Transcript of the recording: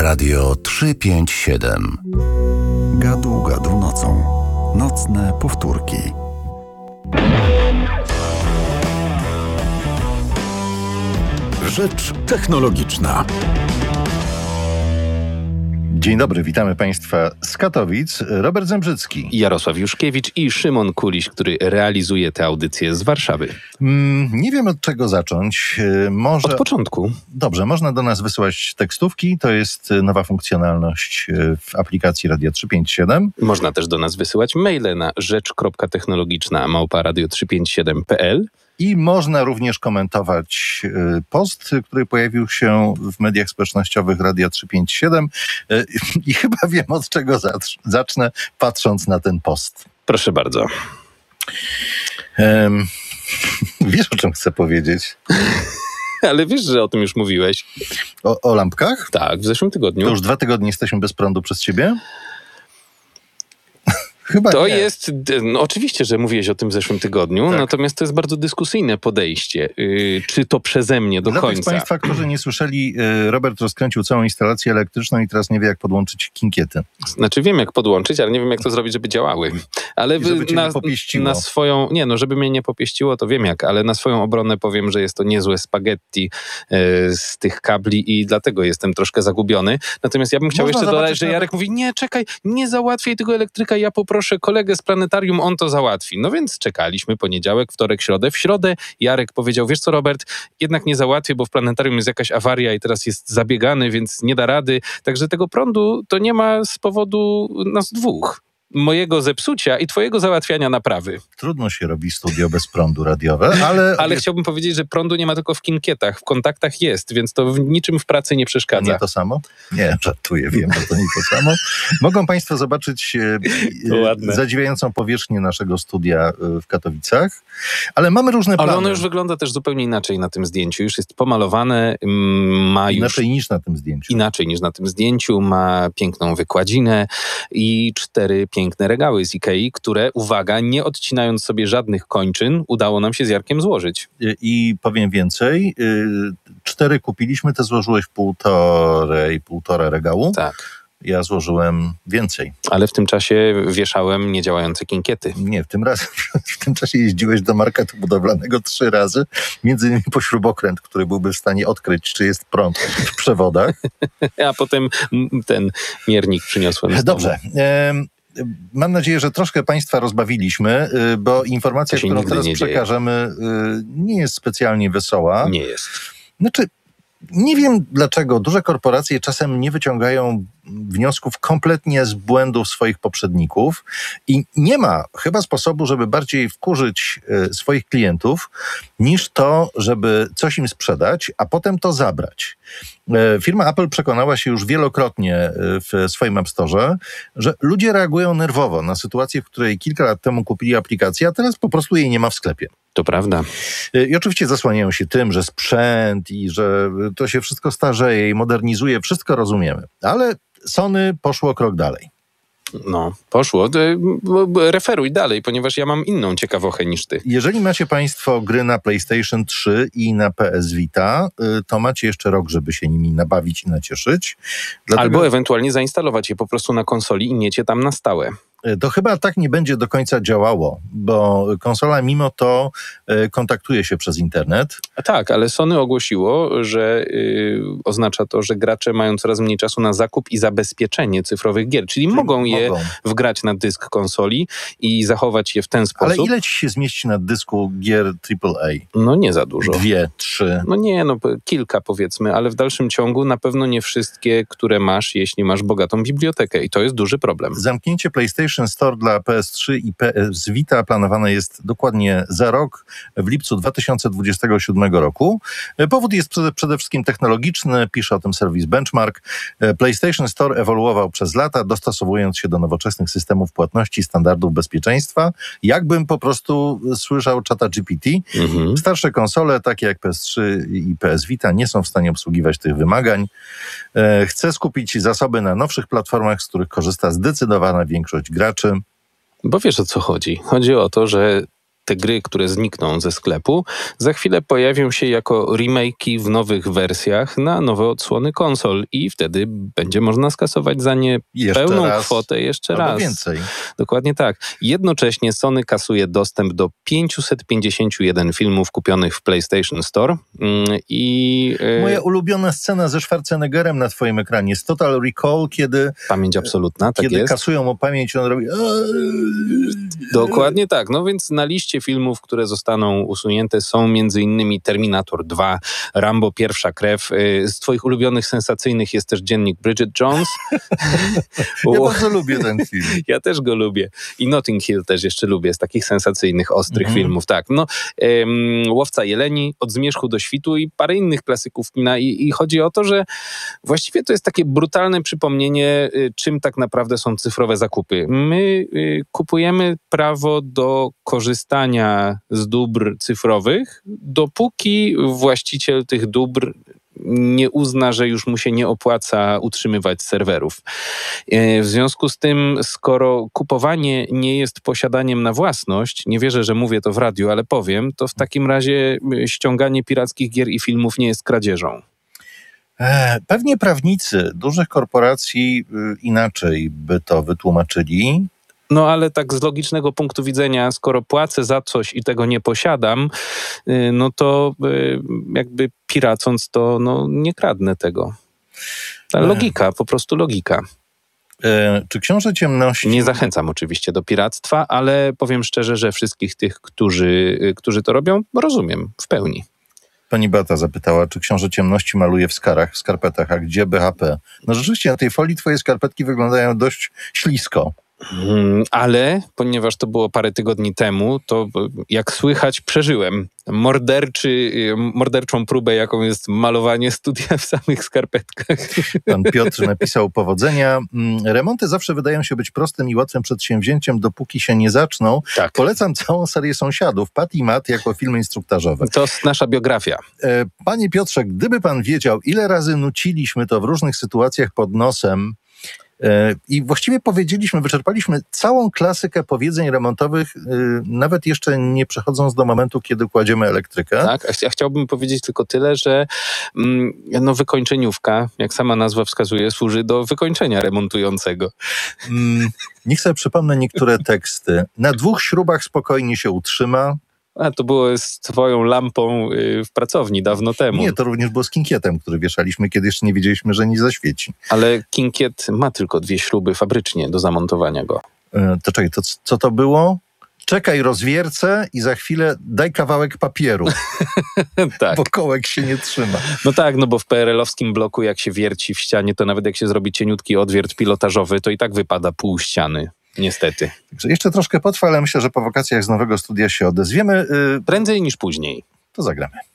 Radio 357. Gadu, gadu nocą. Nocne powtórki. Rzecz technologiczna. Dzień dobry, witamy Państwa z Katowic. Robert Zembrzycki. Jarosław Juszkiewicz i Szymon Kuliś, który realizuje tę audycję z Warszawy. Nie wiem, od czego zacząć. Od początku. Dobrze, można do nas wysyłać tekstówki. To jest nowa funkcjonalność w aplikacji Radia 357. Można też do nas wysyłać maile na rzecz.technologiczna@radio357.pl. I można również komentować post, który pojawił się w mediach społecznościowych Radia 357. I chyba wiem, od czego zacznę, patrząc na ten post. Proszę bardzo. Wiesz, o czym chcę powiedzieć? Ale wiesz, że o tym już mówiłeś. O lampkach? Tak, w zeszłym tygodniu. To już 2 tygodnie jesteśmy bez prądu przez ciebie? Chyba to nie. jest, no oczywiście, że mówiłeś o tym w zeszłym tygodniu, tak. Natomiast to jest bardzo dyskusyjne podejście. Czy to przeze mnie do Dla końca? tych z Państwa, którzy nie słyszeli, Robert rozkręcił całą instalację elektryczną i teraz nie wie, jak podłączyć kinkiety. Znaczy wiem, jak podłączyć, ale nie wiem, jak to zrobić, żeby działały. Ale żeby cię nie popieściło. na swoją, żeby mnie nie popieściło, to wiem jak, ale na swoją obronę powiem, że jest to niezłe spaghetti z tych kabli i dlatego jestem troszkę zagubiony. Natomiast ja bym chciał jeszcze dodać, że Jarek mówi, nie, czekaj, nie załatwiaj tego elektryka, ja poproszę kolegę z planetarium, on to załatwi. No więc czekaliśmy, poniedziałek, wtorek, środę. W środę Jarek powiedział, wiesz co Robert, jednak nie załatwię, bo w planetarium jest jakaś awaria i teraz jest zabiegany, więc nie da rady. Także tego prądu to nie ma z powodu nas dwóch. Mojego zepsucia i twojego załatwiania naprawy. Trudno się robi studio bez prądu radiowe, ale chciałbym powiedzieć, że prądu nie ma tylko w kinkietach, w kontaktach jest, więc to niczym w pracy nie przeszkadza. Nie to samo? Nie, żartuję, wiem, że to nie to samo. Mogą Państwo zobaczyć zadziwiającą powierzchnię naszego studia w Katowicach, ale mamy różne plany. Ale ono już wygląda też zupełnie inaczej na tym zdjęciu. Już jest pomalowane, ma już... Inaczej niż na tym zdjęciu. Inaczej niż na tym zdjęciu, ma piękną wykładzinę i 4 piękne regały z Ikei, które, uwaga, nie odcinając sobie żadnych kończyn, udało nam się z Jarkiem złożyć. I powiem więcej, 4 kupiliśmy, ty złożyłeś półtora regału. Tak. Ja złożyłem więcej. Ale w tym czasie wieszałem niedziałające kinkiety. Nie, w tym czasie jeździłeś do marketu budowlanego 3 razy, między innymi po śrubokręt, który byłby w stanie odkryć, czy jest prąd w przewodach. A potem ten miernik przyniosłem z Dobrze. Mam nadzieję, że troszkę Państwa rozbawiliśmy, bo informacja, którą teraz przekażemy, nie jest specjalnie wesoła. Nie jest. Znaczy, nie wiem dlaczego duże korporacje czasem nie wyciągają wniosków kompletnie z błędów swoich poprzedników i nie ma chyba sposobu, żeby bardziej wkurzyć swoich klientów, niż to, żeby coś im sprzedać, a potem to zabrać. Firma Apple przekonała się już wielokrotnie w swoim App Store, że ludzie reagują nerwowo na sytuację, w której kilka lat temu kupili aplikację, a teraz po prostu jej nie ma w sklepie. To prawda. I oczywiście zasłaniają się tym, że sprzęt i że to się wszystko starzeje i modernizuje. Wszystko rozumiemy. Ale Sony poszło krok dalej. No, poszło. Referuj dalej, ponieważ ja mam inną ciekawochę niż ty. Jeżeli macie Państwo gry na PlayStation 3 i na PS Vita, to macie jeszcze rok, żeby się nimi nabawić i nacieszyć. Albo ewentualnie zainstalować je po prostu na konsoli i mieć je tam na stałe. To chyba tak nie będzie do końca działało, bo konsola mimo to kontaktuje się przez internet. Tak, ale Sony ogłosiło, że oznacza to, że gracze mają coraz mniej czasu na zakup i zabezpieczenie cyfrowych gier, czyli mogą je wgrać na dysk konsoli i zachować je w ten sposób. Ale ile ci się zmieści na dysku gier AAA? No nie za dużo. 2, 3? No nie, kilka powiedzmy, ale w dalszym ciągu na pewno nie wszystkie, które masz, jeśli masz bogatą bibliotekę i to jest duży problem. Zamknięcie PlayStation Store dla PS3 i PS Vita planowane jest dokładnie za rok, w lipcu 2027 roku. Powód jest przede wszystkim technologiczny, pisze o tym serwis Benchmark. PlayStation Store ewoluował przez lata, dostosowując się do nowoczesnych systemów płatności, standardów bezpieczeństwa. Jakbym po prostu słyszał czata GPT. Starsze konsole, takie jak PS3 i PS Vita, nie są w stanie obsługiwać tych wymagań. Chce skupić zasoby na nowszych platformach, z których korzysta zdecydowana większość graczy. Bo wiesz, o co chodzi. Chodzi o to, że te gry, które znikną ze sklepu, za chwilę pojawią się jako remake'i w nowych wersjach na nowe odsłony konsol i wtedy będzie można skasować za nie pełną kwotę jeszcze albo raz. Więcej. Dokładnie tak. Jednocześnie Sony kasuje dostęp do 551 filmów kupionych w PlayStation Store i... Moja ulubiona scena ze Schwarzeneggerem na twoim ekranie jest Total Recall, kiedy... Pamięć absolutna, tak kiedy jest. kasują mu pamięć, on robi... Dokładnie tak. No więc na liście filmów, które zostaną usunięte są m.in. Terminator 2, Rambo Pierwsza Krew. Z twoich ulubionych sensacyjnych jest też Dziennik Bridget Jones. Ja bardzo lubię ten film. Ja też go lubię. I Notting Hill też jeszcze lubię, z takich sensacyjnych, ostrych filmów. Tak, no, Łowca Jeleni, Od zmierzchu do świtu i parę innych klasyków kina. I chodzi o to, że właściwie to jest takie brutalne przypomnienie, czym tak naprawdę są cyfrowe zakupy. My kupujemy prawo do korzystania z dóbr cyfrowych, dopóki właściciel tych dóbr nie uzna, że już mu się nie opłaca utrzymywać serwerów. W związku z tym, skoro kupowanie nie jest posiadaniem na własność, nie wierzę, że mówię to w radiu, ale powiem, to w takim razie ściąganie pirackich gier i filmów nie jest kradzieżą. Pewnie prawnicy dużych korporacji inaczej by to wytłumaczyli. No ale tak z logicznego punktu widzenia, skoro płacę za coś i tego nie posiadam, no to jakby piracąc to, no nie kradnę tego. Ta logika, po prostu logika. Czy Książę Ciemności... Nie zachęcam oczywiście do piractwa, ale powiem szczerze, że wszystkich tych, którzy to robią, rozumiem w pełni. Pani Beata zapytała, czy Książę Ciemności maluje w skarpetach, a gdzie BHP? No rzeczywiście, na tej folii twoje skarpetki wyglądają dość ślisko. Ale ponieważ to było parę tygodni temu, to jak słychać przeżyłem morderczą próbę, jaką jest malowanie studia w samych skarpetkach. Pan Piotr napisał: powodzenia. Remonty zawsze wydają się być prostym i łatwym przedsięwzięciem, dopóki się nie zaczną. Tak. Polecam całą serię Sąsiadów, Pat i Mat, jako film instruktażowy. To nasza biografia. Panie Piotrze, gdyby pan wiedział, ile razy nuciliśmy to w różnych sytuacjach pod nosem, i właściwie wyczerpaliśmy całą klasykę powiedzeń remontowych, nawet jeszcze nie przechodząc do momentu, kiedy kładziemy elektrykę. Tak, a chciałbym powiedzieć tylko tyle, że wykończeniówka, jak sama nazwa wskazuje, służy do wykończenia remontującego. Niech sobie przypomnę niektóre teksty. Na 2 śrubach spokojnie się utrzyma. A to było z twoją lampą w pracowni dawno temu. Nie, to również było z kinkietem, który wieszaliśmy, kiedy jeszcze nie wiedzieliśmy, że nie zaświeci. Ale kinkiet ma tylko 2 śruby fabrycznie do zamontowania go. To czekaj, to co to było? Czekaj, rozwiercę i za chwilę daj kawałek papieru, Tak. bo kołek się nie trzyma. No tak, no bo w PRL-owskim bloku jak się wierci w ścianie, to nawet jak się zrobi cieniutki odwiert pilotażowy, to i tak wypada pół ściany. Niestety. Także jeszcze troszkę potrwa, ale myślę, że po wakacjach z nowego studia się odezwiemy. Prędzej niż później. To zagramy.